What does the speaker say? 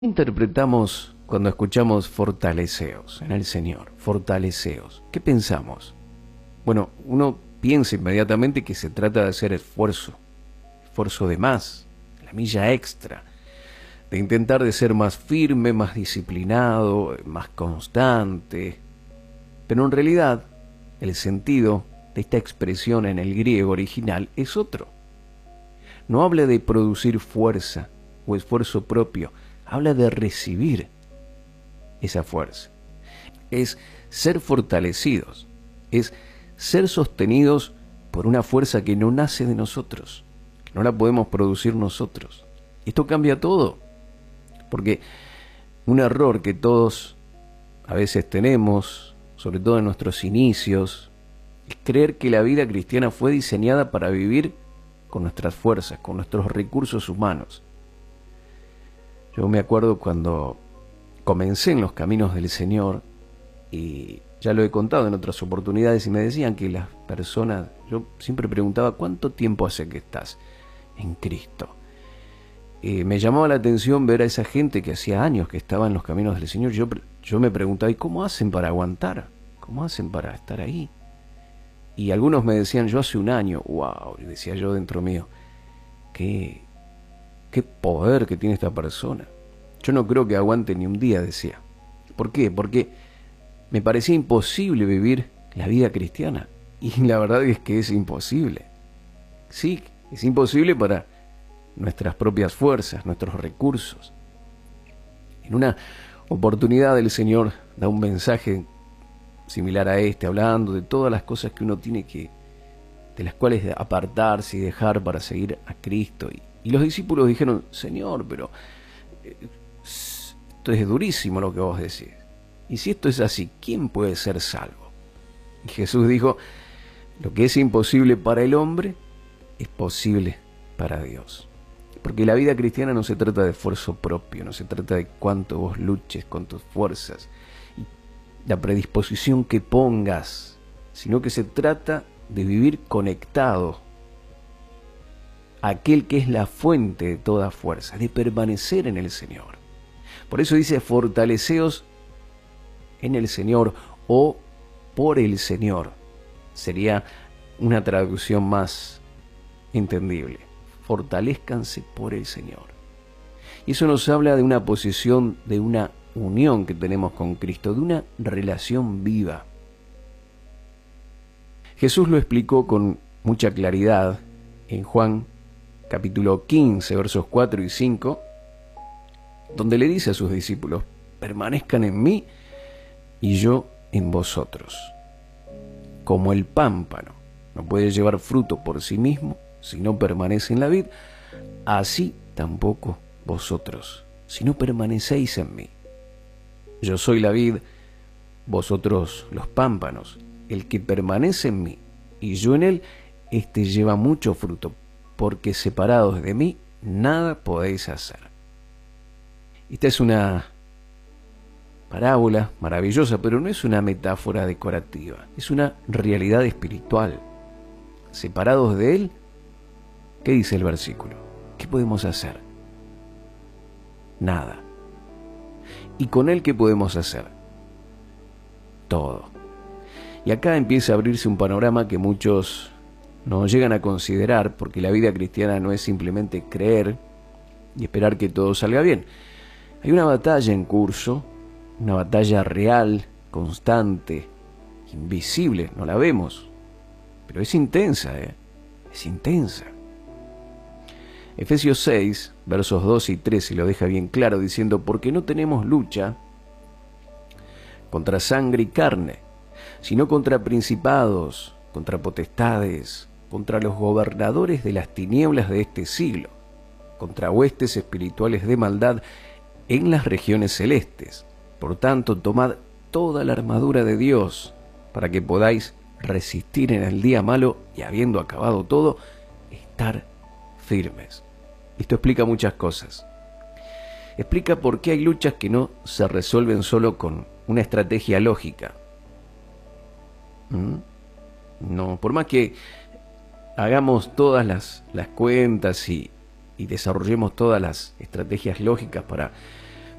Interpretamos cuando escuchamos fortaleceos en el Señor, fortaleceos. ¿Qué pensamos? Bueno, uno piensa inmediatamente que se trata de hacer esfuerzo de más, la milla extra, de intentar de ser más firme, más disciplinado, más constante. Pero en realidad, el sentido de esta expresión en el griego original es otro. No habla de producir fuerza o esfuerzo propio, habla de recibir esa fuerza. Es ser fortalecidos, es ser sostenidos por una fuerza que no nace de nosotros, que no la podemos producir nosotros. Esto cambia todo, porque un error que todos a veces tenemos, sobre todo en nuestros inicios, es creer que la vida cristiana fue diseñada para vivir con nuestras fuerzas, con nuestros recursos humanos. Yo me acuerdo cuando comencé en los caminos del Señor, y ya lo he contado en otras oportunidades, y me decían que las personas, yo siempre preguntaba, ¿cuánto tiempo hace que estás en Cristo? Me llamaba la atención ver a esa gente que hacía años que estaba en los caminos del Señor. Yo me preguntaba, ¿y cómo hacen para aguantar? ¿Cómo hacen para estar ahí? Y algunos me decían, yo hace un año. ¡Wow! Y decía yo dentro mío, qué poder que tiene esta persona. Yo no creo que aguante ni un día, decía. ¿Por qué? Porque me parecía imposible vivir la vida cristiana. Y la verdad es que es imposible. Sí, es imposible para nuestras propias fuerzas, nuestros recursos. En una oportunidad el Señor da un mensaje similar a este, hablando de todas las cosas que uno tiene de las cuales apartarse y dejar para seguir a Cristo. Y los discípulos dijeron, Señor, pero esto es durísimo lo que vos decís. Y si esto es así, ¿quién puede ser salvo? Y Jesús dijo, lo que es imposible para el hombre es posible para Dios. Porque la vida cristiana no se trata de esfuerzo propio, no se trata de cuánto vos luches con tus fuerzas y la predisposición que pongas, sino que se trata de vivir conectado a aquel que es la fuente de toda fuerza, de permanecer en el Señor. Por eso dice, fortaleceos en el Señor o por el Señor. Sería una traducción más entendible. Fortalezcanse por el Señor. Y eso nos habla de una posición, de una unión que tenemos con Cristo, de una relación viva. Jesús lo explicó con mucha claridad en Juan capítulo 15, versos 4 y 5, donde le dice a sus discípulos, permanezcan en mí y yo en vosotros. Como el pámpano no puede llevar fruto por sí mismo si no permanece en la vid, así tampoco vosotros, si no permanecéis en mí. Yo soy la vid, vosotros los pámpanos. El que permanece en mí y yo en él, éste lleva mucho fruto, porque separados de mí nada podéis hacer. Esta es una parábola maravillosa, pero no es una metáfora decorativa, es una realidad espiritual. Separados de él, ¿qué dice el versículo? ¿Qué podemos hacer? Nada. ¿Y con él qué podemos hacer? Todo. Y acá empieza a abrirse un panorama que muchos no llegan a considerar, porque la vida cristiana no es simplemente creer y esperar que todo salga bien. Hay una batalla en curso, una batalla real, constante, invisible, no la vemos, pero es intensa, es intensa. Efesios 6, versos 2 y 3, lo deja bien claro, diciendo, porque no tenemos lucha contra sangre y carne, sino contra principados, contra potestades, contra los gobernadores de las tinieblas de este siglo, contra huestes espirituales de maldad en las regiones celestes. Por tanto, tomad toda la armadura de Dios, para que podáis resistir en el día malo y, habiendo acabado todo, estar firmes. Esto explica muchas cosas. Explica por qué hay luchas que no se resuelven solo con una estrategia lógica. No, por más que hagamos todas las cuentas y desarrollemos todas las estrategias lógicas para